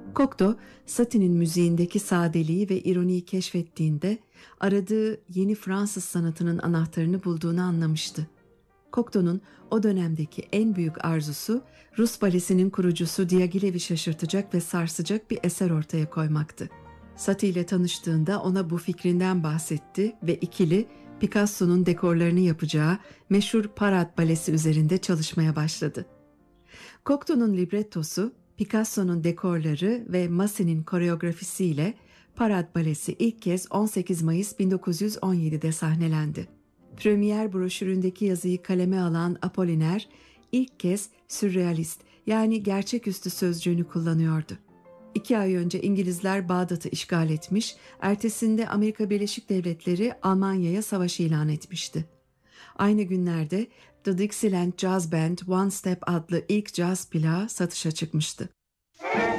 Cocteau, Satie'nin müziğindeki sadeliği ve ironiyi keşfettiğinde aradığı yeni Fransız sanatının anahtarını bulduğunu anlamıştı. Cocteau'nun o dönemdeki en büyük arzusu Rus balesinin kurucusu Diaghilev'i şaşırtacak ve sarsacak bir eser ortaya koymaktı. Satie ile tanıştığında ona bu fikrinden bahsetti ve ikili Picasso'nun dekorlarını yapacağı meşhur Parade Balesi üzerinde çalışmaya başladı. Cocteau'nun librettosu, Picasso'nun dekorları ve Massenet'in koreografisiyle Parade Balesi ilk kez 18 Mayıs 1917'de sahnelendi. Premier broşüründeki yazıyı kaleme alan Apollinaire ilk kez sürrealist yani gerçeküstü sözcüğünü kullanıyordu. 2 ay önce İngilizler Bağdat'ı işgal etmiş, ertesinde Amerika Birleşik Devletleri Almanya'ya savaş ilan etmişti. Aynı günlerde The Dixieland Jazz Band One Step adlı ilk caz plağı satışa çıkmıştı.